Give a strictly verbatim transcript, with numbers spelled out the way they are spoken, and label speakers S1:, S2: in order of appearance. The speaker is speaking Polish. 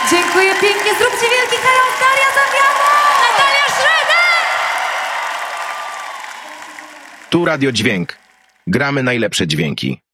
S1: Dziękuję pięknie. Zróbcie wielki hejos. Daria Zawiała! Natalia Schroeder!
S2: Tu Radio Dźwięk. Gramy najlepsze dźwięki.